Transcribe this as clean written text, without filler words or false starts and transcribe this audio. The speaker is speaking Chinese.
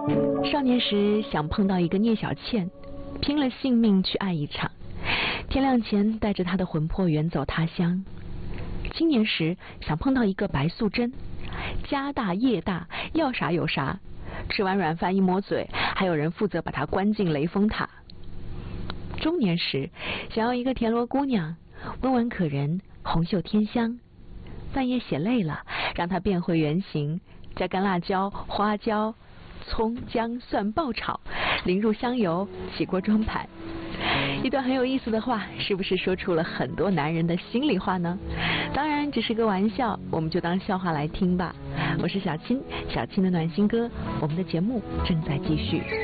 少年时想碰到一个聂小倩，拼了性命去爱一场，天亮前带着她的魂魄远走他乡。青年时想碰到一个白素贞，家大业大，要啥有啥，吃完软饭一抹嘴，还有人负责把她关进雷峰塔。中年时想要一个田螺姑娘，温文可人，红袖添香，半夜写累了，让她变回原形，加干辣椒、花椒、葱姜蒜爆炒，淋入香油，起锅装盘。一段很有意思的话，是不是说出了很多男人的心里话呢？当然只是个玩笑，我们就当笑话来听吧。我是小青，小青的暖心歌，我们的节目正在继续。